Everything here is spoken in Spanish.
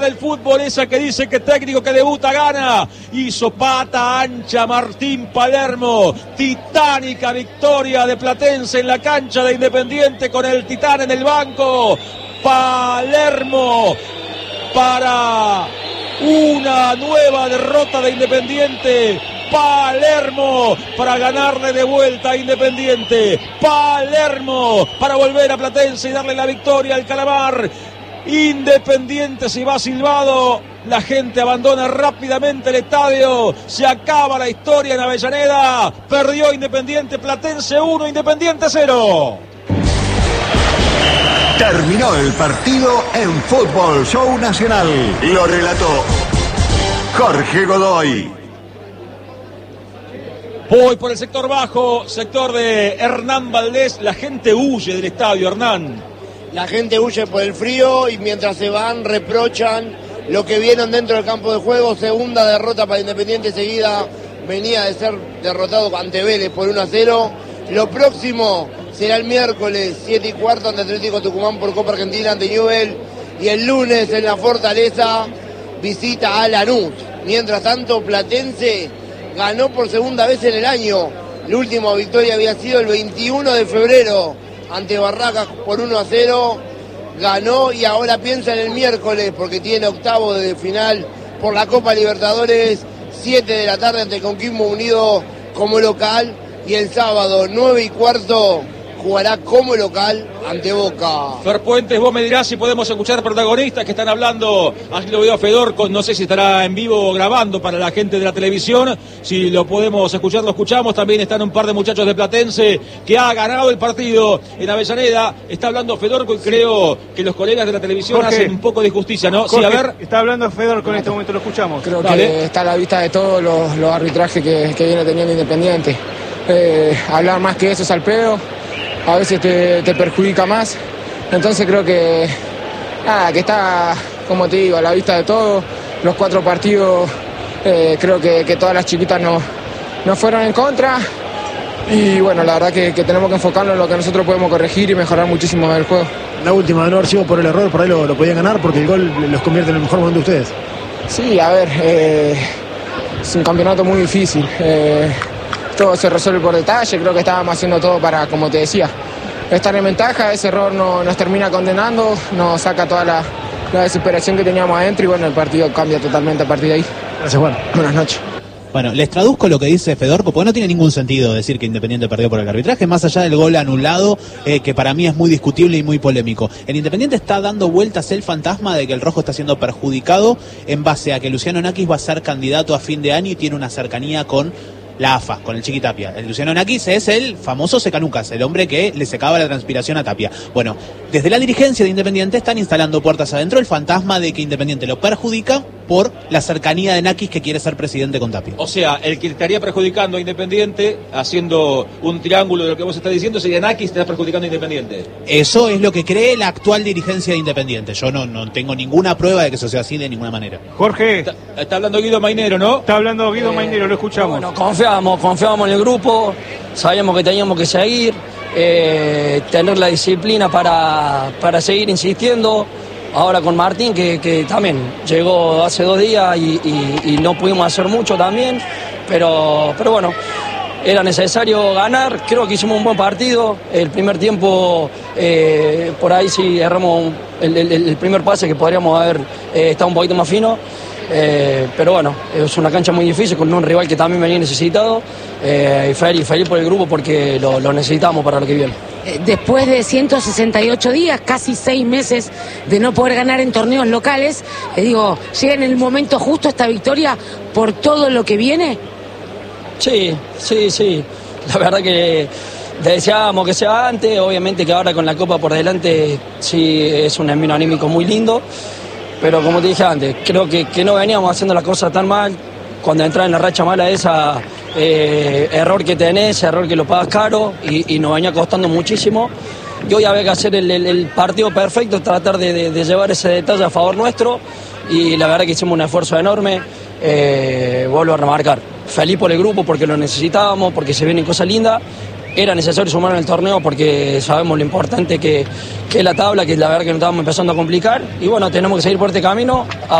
del fútbol, esa que dice que técnico que debuta gana. Hizo pata ancha Martín Palermo. Titánica victoria de Platense en la cancha de Independiente con el Titán en el banco. Palermo para una nueva derrota de Independiente. Palermo para ganarle de vuelta a Independiente. Palermo para volver a Platense y darle la victoria al Calamar. Independiente se va silbado, la gente abandona rápidamente el estadio, se acaba la historia en Avellaneda, perdió Independiente, Platense 1, Independiente 0. Terminó el partido en Fútbol Show Nacional. Lo relató Jorge Godoy. Voy por el sector bajo, sector de Hernán Valdés, la gente huye del estadio, Hernán. La gente huye por el frío y mientras se van reprochan lo que vieron dentro del campo de juego. Segunda derrota para Independiente seguida. Venía de ser derrotado ante Vélez por 1-0. Lo próximo será el miércoles 7:15 ante Atlético Tucumán por Copa Argentina ante Newell. Y el lunes en la Fortaleza visita a Lanús. Mientras tanto, Platense ganó por segunda vez en el año. La última victoria había sido el 21 de febrero. Ante Barracas por 1-0, ganó y ahora piensa en el miércoles porque tiene octavo de final por la Copa Libertadores, 7 de la tarde ante Coquimbo Unido como local y el sábado 9:15 jugará como local ante Boca. Fer Puentes, vos me dirás si podemos escuchar protagonistas que están hablando. Así lo veo a Fedor, no sé si estará en vivo o grabando para la gente de la televisión. Si lo podemos escuchar, lo escuchamos. También están un par de muchachos de Platense que ha ganado el partido en Avellaneda. Está hablando Fedor y creo que los colegas de la televisión Jorge, hacen un poco de justicia, ¿no? Jorge, sí, a ver. Está hablando Fedor con este momento, lo escuchamos. Creo que está a la vista de todos los arbitrajes que viene teniendo Independiente. Hablar más que eso es al pedo. A veces te perjudica más, entonces creo que está, como te digo, a la vista de todos. Los 4 partidos creo que todas las chiquitas no fueron en contra y bueno, la verdad que tenemos que enfocarnos en lo que nosotros podemos corregir y mejorar muchísimo el juego. La última, de no haber sido por el error, por ahí lo podían ganar porque el gol los convierte en el mejor momento de ustedes. Sí, a ver, es un campeonato muy difícil. Todo se resuelve por detalle, creo que estábamos haciendo todo para, como te decía, estar en ventaja. Ese error nos termina condenando, nos saca toda la desesperación que teníamos adentro y bueno, el partido cambia totalmente a partir de ahí. Gracias, Juan. Buenas noches. Bueno, les traduzco lo que dice Fedor, porque no tiene ningún sentido decir que Independiente perdió por el arbitraje, más allá del gol anulado, que para mí es muy discutible y muy polémico. El Independiente está dando vueltas el fantasma de que el rojo está siendo perjudicado en base a que Luciano Nakis va a ser candidato a fin de año y tiene una cercanía con la AFA, con el Chiqui Tapia. El Luciano Nakis es el famoso secanucas, el hombre que le secaba la transpiración a Tapia. Bueno, desde la dirigencia de Independiente están instalando puertas adentro el fantasma de que Independiente lo perjudica por la cercanía de Nakis que quiere ser presidente con Tapia. O sea, el que estaría perjudicando a Independiente, haciendo un triángulo de lo que vos estás diciendo, sería Nakis, está perjudicando a Independiente. Eso es lo que cree la actual dirigencia de Independiente. Yo no tengo ninguna prueba de que eso sea así de ninguna manera. Jorge. Está hablando Guido Mainero, ¿no? Está hablando Guido Mainero, lo escuchamos. Bueno, confiábamos en el grupo, sabíamos que teníamos que seguir, tener la disciplina para seguir insistiendo. Ahora con Martín, que también llegó hace 2 días y no pudimos hacer mucho también, pero bueno, era necesario ganar. Creo que hicimos un buen partido. El primer tiempo, por ahí sí erramos el primer pase que podríamos haber estado un poquito más fino. Pero bueno, es una cancha muy difícil con un rival que también venía necesitado y feliz por el grupo porque lo necesitamos para lo que viene. Después de 168 días, casi 6 meses de no poder ganar en torneos locales, llega en el momento justo esta victoria por todo lo que viene. Sí, la verdad que deseábamos que sea antes, obviamente que ahora con la Copa por delante sí es un envío anímico muy lindo. Pero como te dije antes, creo que no veníamos haciendo las cosas tan mal. Cuando entras en la racha mala esa, error que tenés, error que lo pagas caro y nos venía costando muchísimo. Y hoy había que hacer el partido perfecto, tratar de llevar ese detalle a favor nuestro. Y la verdad que hicimos un esfuerzo enorme, vuelvo a remarcar. Feliz por el grupo porque lo necesitábamos, porque se vienen cosas lindas. era necesario sumar en el torneo porque sabemos lo importante que es la tabla, que la verdad que nos estábamos empezando a complicar. Y bueno, tenemos que seguir por este camino.